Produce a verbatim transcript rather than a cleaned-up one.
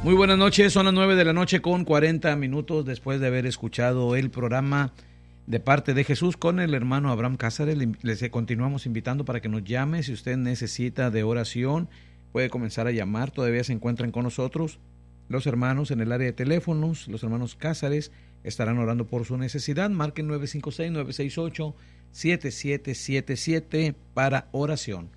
Muy buenas noches, son las nueve de la noche con cuarenta minutos después de haber escuchado el programa de parte de Jesús con el hermano Abraham Cázares. Les continuamos invitando para que nos llame si usted necesita de oración. Puede comenzar a llamar, todavía se encuentran con nosotros los hermanos en el área de teléfonos, los hermanos Cázares estarán orando por su necesidad. Marquen nueve cinco seis, nueve seis ocho, siete siete siete siete para oración.